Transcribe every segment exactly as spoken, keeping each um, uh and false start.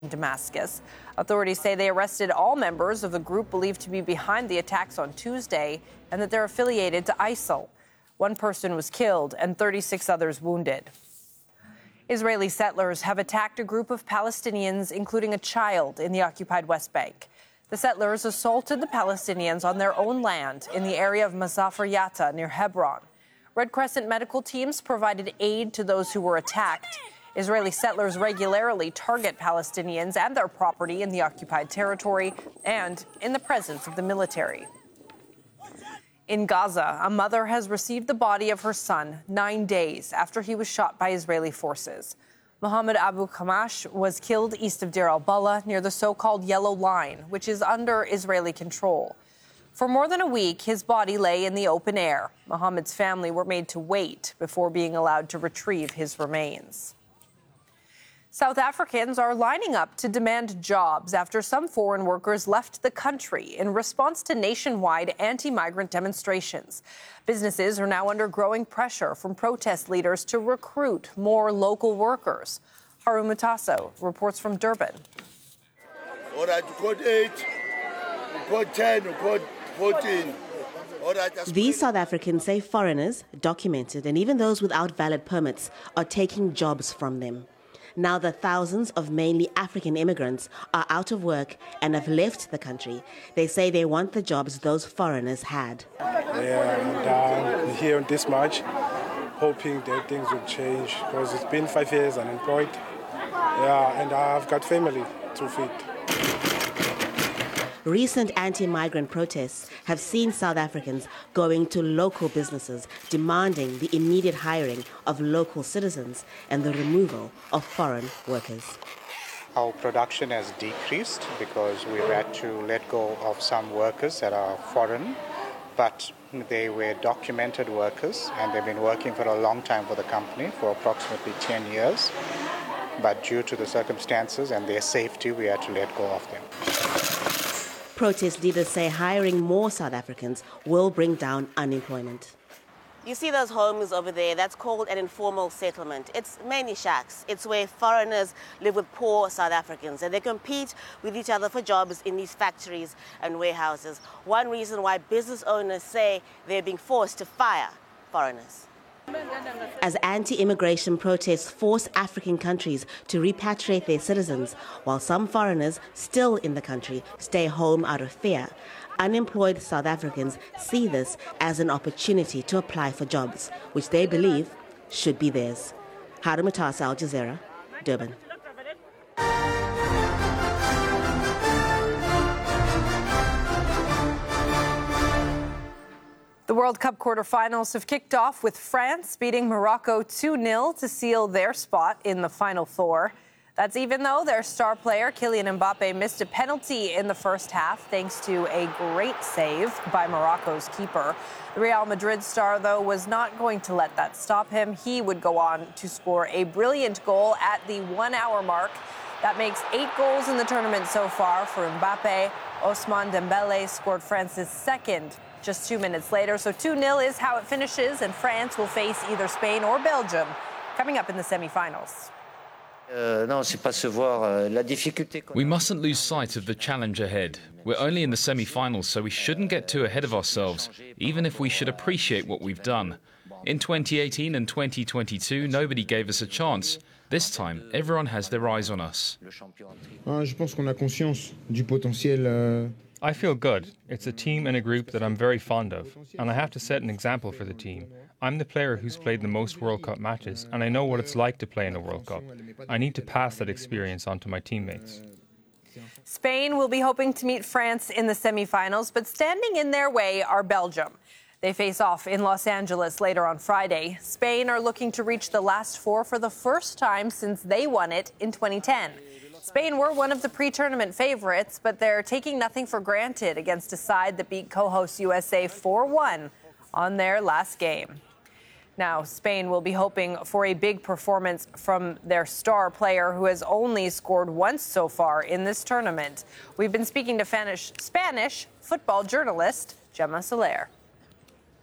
Damascus. Authorities say they arrested all members of the group believed to be behind the attacks on Tuesday and that they're affiliated to ISIL. One person was killed and thirty-six others wounded. Israeli settlers have attacked a group of Palestinians, including a child, in the occupied West Bank. The settlers assaulted the Palestinians on their own land in the area of Mazafar Yatta near Hebron. Red Crescent medical teams provided aid to those who were attacked. Israeli settlers regularly target Palestinians and their property in the occupied territory and in the presence of the military. In Gaza, a mother has received the body of her son nine days after he was shot by Israeli forces. Mohammed Abu Kamash was killed east of Deir al-Balah near the so-called Yellow Line, which is under Israeli control. For more than a week, his body lay in the open air. Mohammed's family were made to wait before being allowed to retrieve his remains. South Africans are lining up to demand jobs after some foreign workers left the country in response to nationwide anti-migrant demonstrations. Businesses are now under growing pressure from protest leaders to recruit more local workers. Haru Mutaso reports from Durban. All right, code eight, code ten, code fourteen. These South Africans say foreigners, documented, and even those without valid permits are taking jobs from them. Now that thousands of mainly African immigrants are out of work and have left the country, they say they want the jobs those foreigners had. Yeah, and uh, here in this March, hoping that things will change because it's been five years unemployed. Yeah, and I've got family to feed. Recent anti-migrant protests have seen South Africans going to local businesses demanding the immediate hiring of local citizens and the removal of foreign workers. Our production has decreased because we've had to let go of some workers that are foreign, but they were documented workers and they've been working for a long time for the company, for approximately ten years. But due to the circumstances and their safety, we had to let go of them. Protest leaders say hiring more South Africans will bring down unemployment. You see those homes over there, that's called an informal settlement. It's mainly shacks. It's where foreigners live with poor South Africans and they compete with each other for jobs in these factories and warehouses. One reason why business owners say they're being forced to fire foreigners. As anti-immigration protests force African countries to repatriate their citizens, while some foreigners still in the country stay home out of fear, unemployed South Africans see this as an opportunity to apply for jobs, which they believe should be theirs. Haru Mutasa, Al Jazeera, Durban. The World Cup quarterfinals have kicked off with France beating Morocco two nil to seal their spot in the Final Four. That's even though their star player, Kylian Mbappe, missed a penalty in the first half thanks to a great save by Morocco's keeper. The Real Madrid star, though, was not going to let that stop him. He would go on to score a brilliant goal at the one-hour mark. That makes eight goals in the tournament so far for Mbappe. Ousmane Dembele scored France's second just two minutes later. So two nil is how it finishes, and France will face either Spain or Belgium coming up in the semifinals. We mustn't lose sight of the challenge ahead. We're only in the semi-finals, so we shouldn't get too ahead of ourselves, even if we should appreciate what we've done. In twenty eighteen and twenty twenty-two, nobody gave us a chance. This time, everyone has their eyes on us. I feel good. It's a team and a group that I'm very fond of, and I have to set an example for the team. I'm the player who's played the most World Cup matches, and I know what it's like to play in a World Cup. I need to pass that experience on to my teammates. Spain will be hoping to meet France in the semifinals, but standing in their way are Belgium. They face off in Los Angeles later on Friday. Spain are looking to reach the last four for the first time since they won it in twenty ten. Spain were one of the pre-tournament favorites, but they're taking nothing for granted against a side that beat co-host U S A four one on their last game. Now, Spain will be hoping for a big performance from their star player, who has only scored once so far in this tournament. We've been speaking to Spanish, Spanish football journalist Gemma Soler.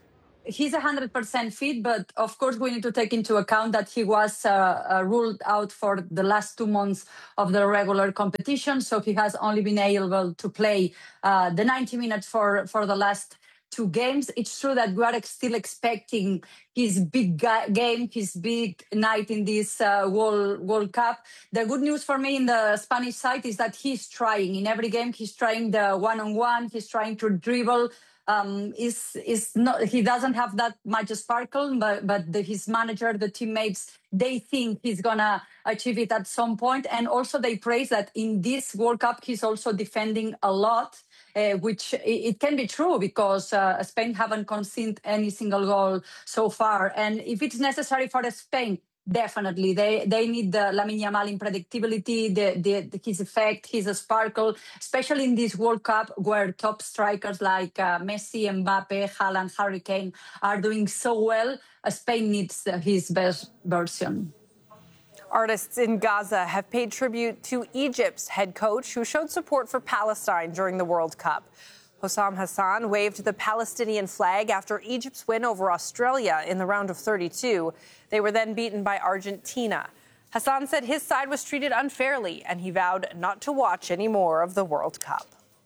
he's one hundred percent fit, but of course we need to take into account that he was uh, uh, ruled out for the last two months of the regular competition, so he has only been able to play uh, the ninety minutes for, for the last two games. It's true that we are still expecting his big ga- game, his big night in this uh, World, World Cup. The good news for me in the Spanish side is that he's trying. In every game, he's trying the one-on-one, he's trying to dribble. Um, is is not he doesn't have that much sparkle, but but the, his manager, the teammates, they think he's gonna achieve it at some point, and also they praise that in this World Cup he's also defending a lot, uh, which it, it can be true because uh, Spain haven't conceded any single goal so far, and if it's necessary for Spain. Definitely, they they need the Lamine Yamal unpredictability, the, the his effect, his sparkle, especially in this World Cup where top strikers like uh, Messi, Mbappe, Haaland, Harry Kane are doing so well. Uh, Spain needs uh, his best version. Artists in Gaza have paid tribute to Egypt's head coach, who showed support for Palestine during the World Cup. Hossam Hassan waved the Palestinian flag after Egypt's win over Australia in the round of thirty-two. They were then beaten by Argentina. Hassan said his side was treated unfairly, and he vowed not to watch any more of the World Cup.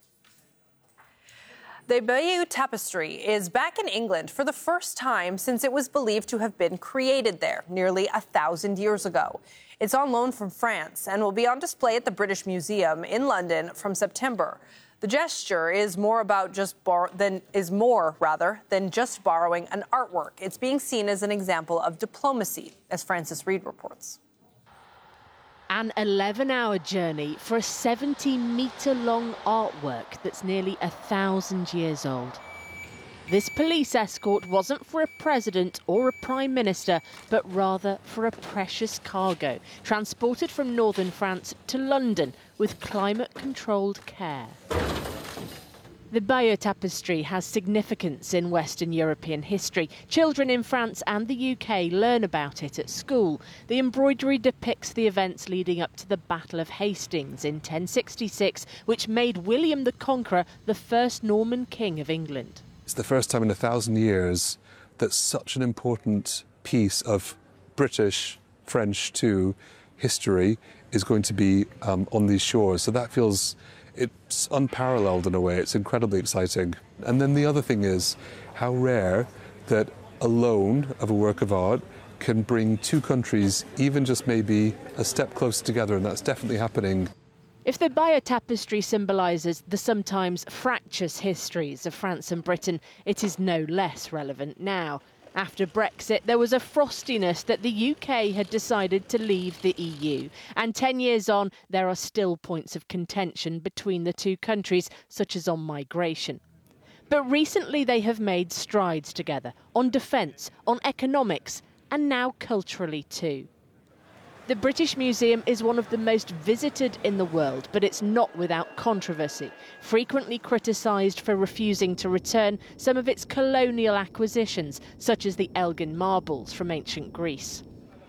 The Bayeux Tapestry is back in England for the first time since it was believed to have been created there nearly a thousand years ago. It's on loan from France and will be on display at the British Museum in London from September. The gesture is more about just bar- than is more rather than just borrowing an artwork. It's being seen as an example of diplomacy, as Francis Reid reports. An eleven-hour journey for a seventy-metre-long artwork that's nearly a thousand years old. This police escort wasn't for a president or a prime minister, but rather for a precious cargo, transported from northern France to London with climate-controlled care. The Bayeux Tapestry has significance in Western European history. Children in France and the U K learn about it at school. The embroidery depicts the events leading up to the Battle of Hastings in ten sixty-six, which made William the Conqueror the first Norman king of England. It's the first time in a thousand years that such an important piece of British, French too, history is going to be um, on these shores. So that feels, it's unparalleled in a way. It's incredibly exciting. And then the other thing is how rare that a loan of a work of art can bring two countries even just maybe a step closer together, and that's definitely happening. If the Bayeux Tapestry symbolises the sometimes fractious histories of France and Britain, it is no less relevant now. After Brexit, there was a frostiness that the U K had decided to leave the E U. And ten years on, there are still points of contention between the two countries, such as on migration. But recently they have made strides together on defence, on economics, and now culturally too. The British Museum is one of the most visited in the world, but it's not without controversy, frequently criticised for refusing to return some of its colonial acquisitions, such as the Elgin marbles from ancient Greece.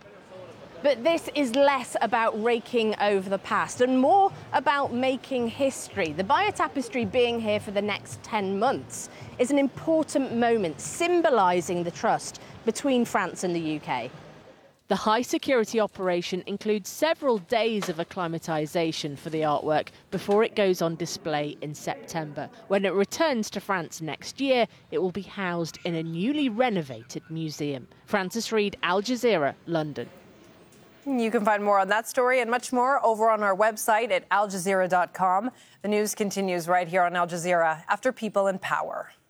But this is less about raking over the past and more about making history. The Bayeux Tapestry being here for the next ten months is an important moment, symbolising the trust between France and the U K. The high-security operation includes several days of acclimatisation for the artwork before it goes on display in September. When it returns to France next year, it will be housed in a newly renovated museum. Francis Reid, Al Jazeera, London. You can find more on that story and much more over on our website at al jazeera dot com. The news continues right here on Al Jazeera after People in Power.